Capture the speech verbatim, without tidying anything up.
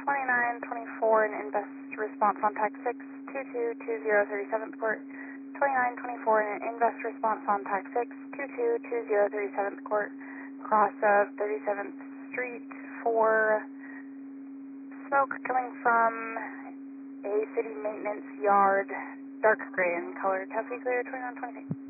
twenty-nine twenty-four, an invest response on tax six, two two two zero thirty-seventh Court. twenty-nine twenty-four, an invest response on tax six, two two two zero thirty-seventh Court. Cross of thirty-seventh Street for smoke coming from a city maintenance yard, dark gray in color. Taxi clear twenty-nine twenty-six.